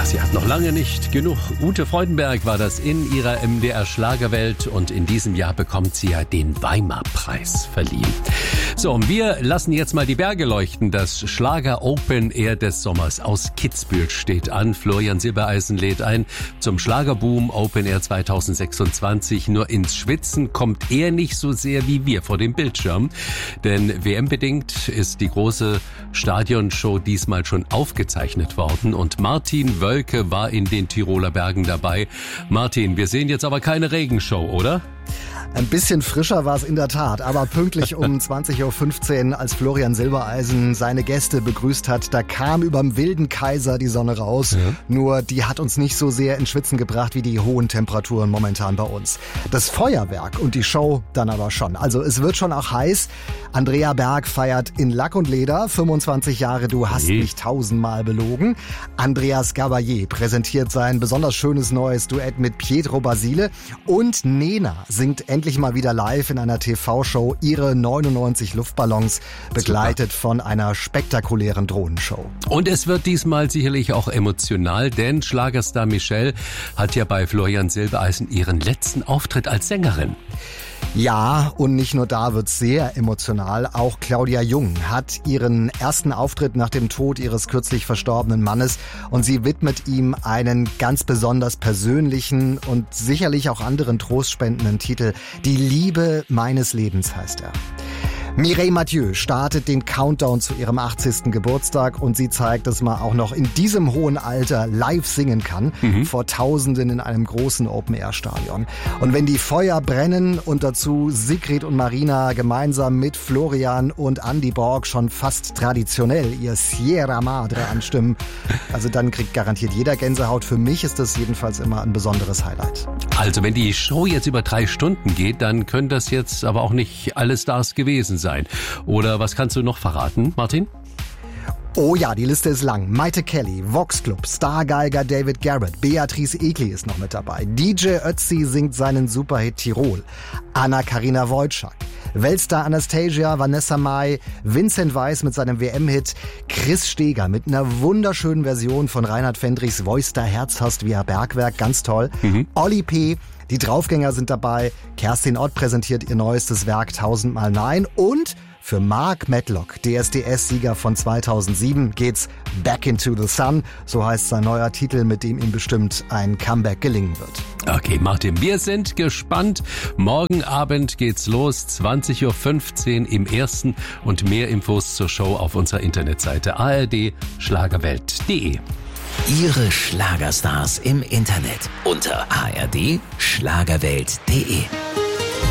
Ja, sie hat noch lange nicht genug. Ute Freudenberg war das in ihrer MDR-Schlagerwelt und in diesem Jahr bekommt sie ja den Weimar-Preis verliehen. So, und wir lassen jetzt mal die Berge leuchten. Das Schlager Open Air des Sommers aus Kitzbühel steht an. Florian Silbereisen lädt ein zum Schlagerboom Open Air 2026. Nur ins Schwitzen kommt er nicht so sehr wie wir vor dem Bildschirm. Denn WM-bedingt ist die große Stadionshow diesmal schon aufgezeichnet worden und Martin Wölke war in den Tiroler Bergen dabei. Martin, wir sehen jetzt aber keine Regenshow, oder? Ein bisschen frischer war es in der Tat, aber pünktlich um 20.15 Uhr, als Florian Silbereisen seine Gäste begrüßt hat, da kam überm wilden Kaiser die Sonne raus. Ja. Nur die hat uns nicht so sehr ins Schwitzen gebracht wie die hohen Temperaturen momentan bei uns. Das Feuerwerk und die Show dann aber schon. Also es wird schon auch heiß. Andrea Berg feiert in Lack und Leder 25 Jahre Du hast mich 1000-mal belogen. Andreas Gabalier präsentiert sein besonders schönes neues Duett mit Pietro Basile und Nena singt endlich mal wieder live in einer TV-Show ihre 99 Luftballons, begleitet von einer spektakulären Drohnenshow. Und es wird diesmal sicherlich auch emotional, denn Schlagerstar Michelle hat ja bei Florian Silbereisen ihren letzten Auftritt als Sängerin. Ja, und nicht nur da wird's sehr emotional. Auch Claudia Jung hat ihren ersten Auftritt nach dem Tod ihres kürzlich verstorbenen Mannes und sie widmet ihm einen ganz besonders persönlichen und sicherlich auch anderen trostspendenden Titel. Die Liebe meines Lebens heißt er. Mireille Mathieu startet den Countdown zu ihrem 80. Geburtstag und sie zeigt, dass man auch noch in diesem hohen Alter live singen kann, vor Tausenden in einem großen Open-Air-Stadion. Und wenn die Feuer brennen und dazu Sigrid und Marina gemeinsam mit Florian und Andy Borg schon fast traditionell ihr Sierra Madre anstimmen, also dann kriegt garantiert jeder Gänsehaut. Für mich ist das jedenfalls immer ein besonderes Highlight. Also wenn die Show jetzt über 3 Stunden geht, dann können das jetzt aber auch nicht alle Stars gewesen sein. Oder was kannst du noch verraten, Martin? Oh ja, die Liste ist lang. Maite Kelly, Vox Club, Stargeiger David Garrett, Beatrice Egli ist noch mit dabei. DJ Ötzi singt seinen Superhit Tirol. Anna-Karina Wojcik, Weltstar Anastasia, Vanessa Mai, Vincent Weiss mit seinem WM-Hit, Chris Steger mit einer wunderschönen Version von Reinhard Fendrichs Voice da Herz hast via Bergwerk, ganz toll. Olli P., die Draufgänger sind dabei, Kerstin Ott präsentiert ihr neuestes Werk 1000-mal Nein und für Mark Medlock, DSDS-Sieger von 2007, geht's Back into the Sun. So heißt sein neuer Titel, mit dem ihm bestimmt ein Comeback gelingen wird. Okay, Martin, wir sind gespannt. Morgen Abend geht's los, 20.15 Uhr im Ersten und mehr Infos zur Show auf unserer Internetseite ard-schlagerwelt.de. Ihre Schlagerstars im Internet unter ard-schlagerwelt.de.